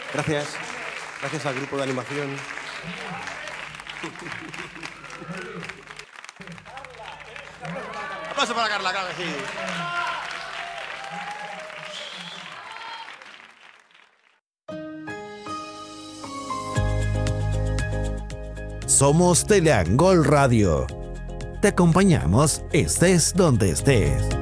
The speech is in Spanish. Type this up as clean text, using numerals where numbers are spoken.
Gracias. Gracias al grupo de animación. Aplauso para Carla, claro que sí. Somos Teleangol Radio. Te acompañamos estés donde estés.